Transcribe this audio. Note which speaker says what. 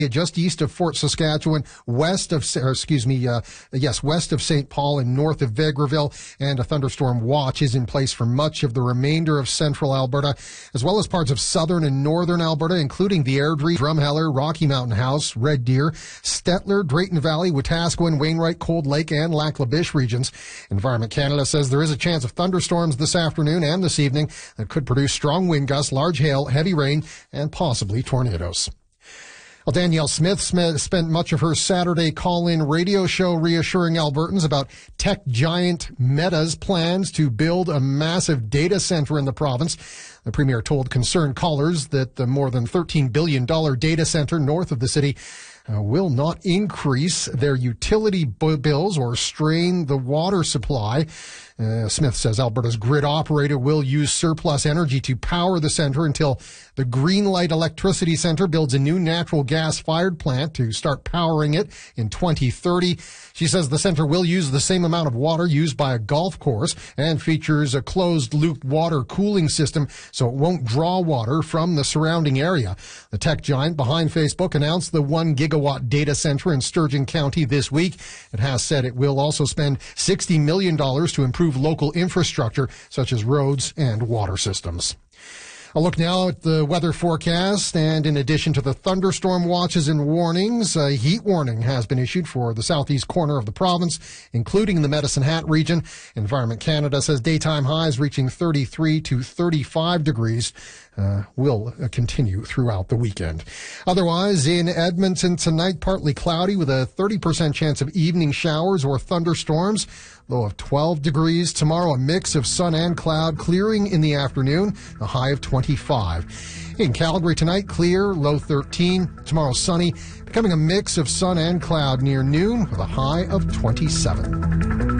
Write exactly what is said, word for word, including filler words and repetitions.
Speaker 1: just east of Fort Saskatchewan, west of, or excuse me, uh, yes, west of Saint Paul and north of Vegreville, and a thunderstorm watch is in place for much of the remainder of central Alberta, as well as parts of southern and northern Alberta, including the Airdrie, Drumheller, Rocky Mountain House, Red Deer, Stettler, Drayton Valley, Wetaskiwin, Wainwright, Cold Lake, and Lac La Biche regions. Environment Canada says there is a chance of thunderstorms this afternoon and this evening that could produce strong wind gusts, large hail, heavy rain, and possibly tornadoes. Well, Danielle Smith spent much of her Saturday call-in radio show reassuring Albertans about tech giant Meta's plans to build a massive data center in the province. The Premier told concerned callers that the more than thirteen billion dollars data center north of the city Uh, will not increase their utility b- bills or strain the water supply. Uh, Smith says Alberta's grid operator will use surplus energy to power the center until the Greenlight Electricity Center builds a new natural gas-fired plant to start powering it in twenty thirty. She says the center will use the same amount of water used by a golf course and features a closed-loop water cooling system so it won't draw water from the surrounding area. The tech giant behind Facebook announced the one gigawatt data center in Sturgeon County this week. It has said it will also spend sixty million dollars to improve local infrastructure such as roads and water systems. A look now at the weather forecast, and in addition to the thunderstorm watches and warnings, a heat warning has been issued for the southeast corner of the province, including the Medicine Hat region. Environment Canada says daytime highs reaching thirty-three to thirty-five degrees uh, will uh, continue throughout the weekend. Otherwise, in Edmonton tonight, partly cloudy with a thirty percent chance of evening showers or thunderstorms. Low of twelve degrees. Tomorrow, a mix of sun and cloud, clearing in the afternoon, a high of twenty-five. In Calgary tonight, clear, low thirteen. Tomorrow, sunny, becoming a mix of sun and cloud near noon with a high of twenty-seven.